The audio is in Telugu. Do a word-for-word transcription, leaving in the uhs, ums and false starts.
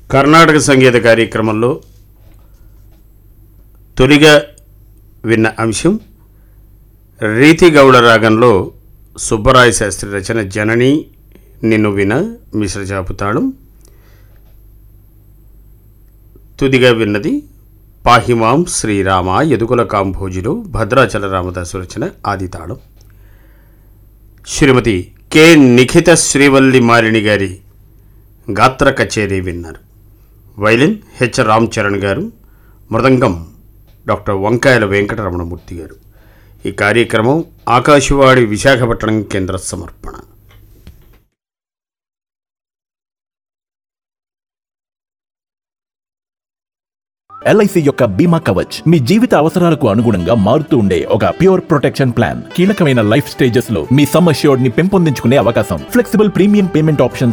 కర్ణాటక సంగీత కార్యక్రమంలో తొలిగా విన్న అంశం రీతిగౌడ రాగంలో సుబ్బరాయ శాస్త్రి రచన జనని నిన్ను విన మిశ్రజాపు తాళం. తుదిగా విన్నది పాహిమాం శ్రీరామ యదుకుల కాంభోజిలో భద్రాచల రామదాసు రచన ఆది తాళం. శ్రీమతి కె నిఖిత శ్రీవల్లి మారిణి గారి గాత్ర కచేరీ విన్నారు. వైలిన్ హెచ్ రామ్ చరణ్ గారు, మృదంగం డాక్టర్ వంకాయల వెంకటరమణమూర్తి గారు. ఈ కార్యక్రమం ఆకాశవాణి విశాఖపట్నం కేంద్ర సమర్పణ. ఎల్ఐసి యొక్క బీమా కవచ్ మీ జీవిత అవసరాలకు అనుగుణంగా మారుతూ ఉండే ఒక ప్యూర్ ప్రొటెక్షన్ ప్లాన్. కీలకమైన లైఫ్ స్టేజెస్ లో మీ సమ్ అష్యూర్డ్ ని పెంపొందించుకునే అవకాశం, ఫ్లెక్సిబుల్ ప్రీమియం పేమెంట్ ఆప్షన్స్,